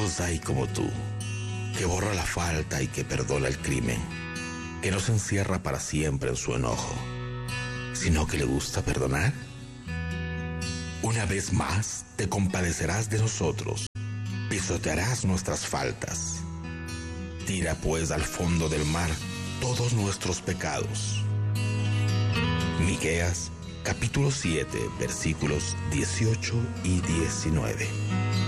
pocos hay como tú, que borra la falta y que perdona el crimen, que no se encierra para siempre en su enojo, sino que le gusta perdonar. Una vez más te compadecerás de nosotros, pisotearás nuestras faltas. Tira pues al fondo del mar todos nuestros pecados. Miqueas capítulo 7 versículos 18 y 19.